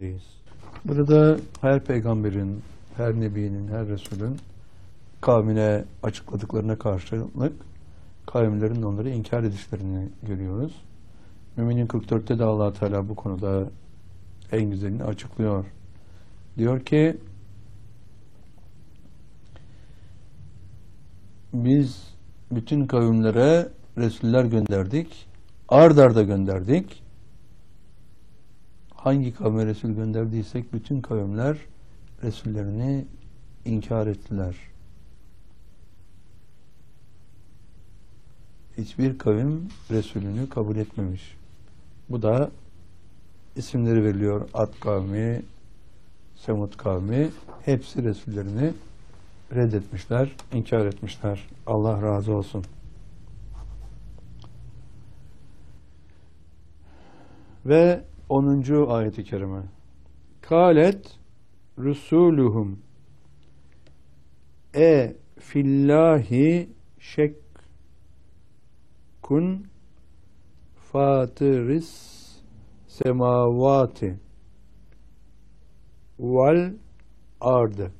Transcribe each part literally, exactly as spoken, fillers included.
bölümündeyiz. Burada her peygamberin, her nebinin, her resulün kavmine açıkladıklarına karşılık kavimlerin onları inkar edişlerini görüyoruz. Müminin kırk dörtte de Allah Teala bu konuda en güzelini açıklıyor. Diyor ki biz bütün kavimlere resuller gönderdik. Ard arda gönderdik. Hangi kavme resul gönderdiysek bütün kavimler resullerini inkar ettiler. Hiçbir kavim resulünü kabul etmemiş. Bu da isimleri veriliyor. Ad kavmi, Semud kavmi, hepsi resullerini reddetmişler, inkar etmişler. Allah razı olsun. Ve onuncu ayet-i kerime. Kâlet rusuluhum e fillahi şekkun fatiris semavati vel ardı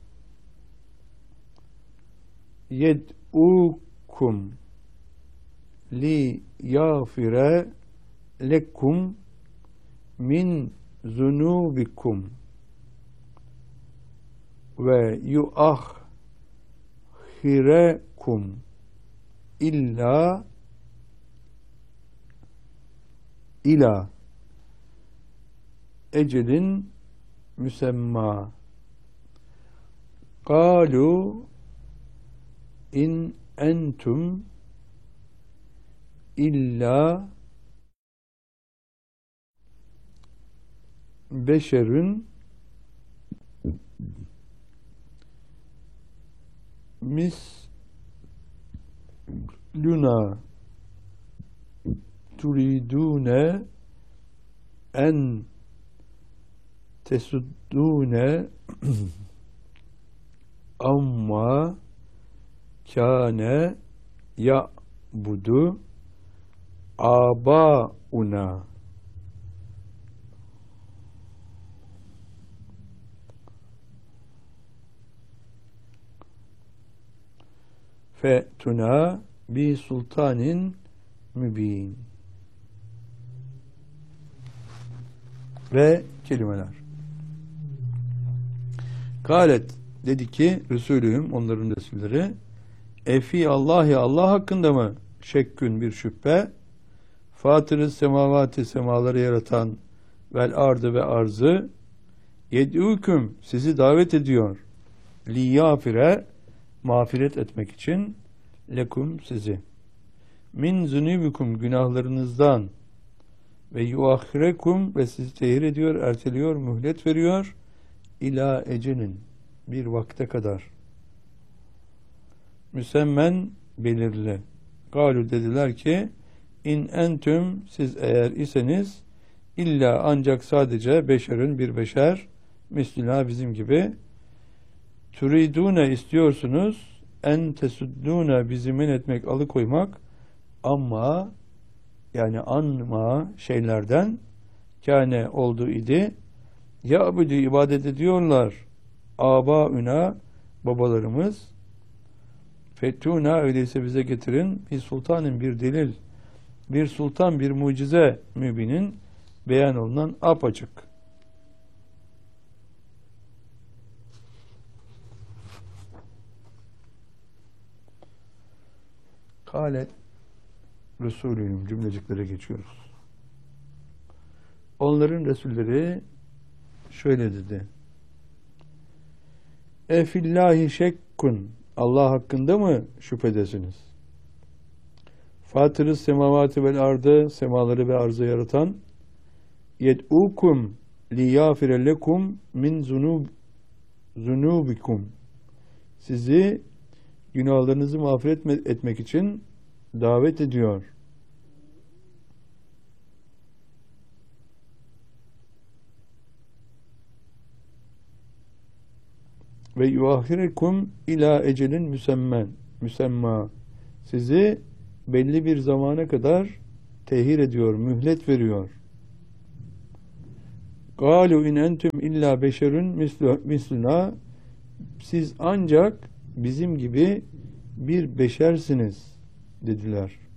yed'ukum li yağfire lekum min zunubikum ve yuahhirekum illa ila ecelin müsemma. Kalu in entum illa beşerün misluna turidune en tesuddune amma kâne ya'budu âbâuna. Fe'tuna bi sultanin mübin. Ve kelimeler. Kâlet dedi ki Resulühüm, onların Resulleri, efi Allahi Allah hakkında mı şekkün bir şüphe, fatırı semavati semaları yaratan vel ardı ve arzı yed'ûküm sizi davet ediyor liyâfire mağfiret etmek için lekum sizi min zunûbikum günahlarınızdan ve yuahhirekum ve sizi tehir ediyor, erteliyor, mühlet veriyor ila ecenin bir vakte kadar müsemmen belirli. Galu dediler ki in entüm siz eğer iseniz illa ancak sadece beşerün bir beşer mislina bizim gibi turidune istiyorsunuz en tesuddune bizi men etmek alıkoymak ama yani anma şeylerden kâne olduğu idi ya'budu ibadet ediyorlar âbâuna babalarımız fetûna öyleyse bize getirin bir sultanın bir delil bir sultan bir mucize mübinin beyan olunan apaçık. Kâlet Resulüyüm cümleciklere geçiyoruz. Onların Resulleri şöyle dedi. E fillahi şekkun Allah hakkında mı şüphedesiniz? Fatırı semavati vel ardı semaları ve arzı yaratan yed'ukum li yâfire lekum min zunub zunubikum sizi günahlarınızı mağfiret etmek için davet ediyor. Ve yuahhirekum ila ecelin müsemmen müsemma sizi belli bir zamana kadar tehir ediyor, mühlet veriyor. Galu in entüm illa beşerun mislu- misluna, siz ancak bizim gibi bir beşersiniz dediler.